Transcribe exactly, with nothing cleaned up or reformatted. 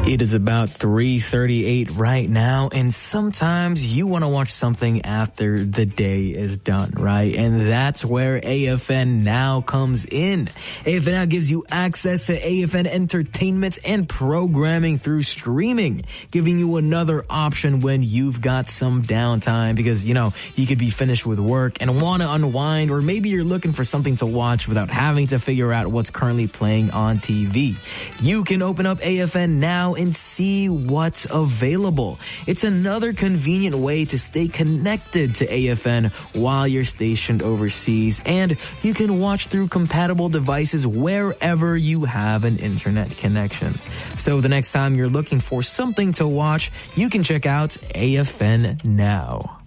It is about three thirty-eight right now, and sometimes you want to watch something after the day is done, right? And that's where A F N Now comes in. A F N Now gives you access to A F N entertainment and programming through streaming, giving you another option when you've got some downtime because, you know, you could be finished with work and want to unwind, or maybe you're looking for something to watch without having to figure out what's currently playing on T V. You can open up A F N Now and see what's available. It's another convenient way to stay connected to A F N while you're stationed overseas, and you can watch through compatible devices wherever you have an internet connection. So the next time you're looking for something to watch, you can check out A F N Now.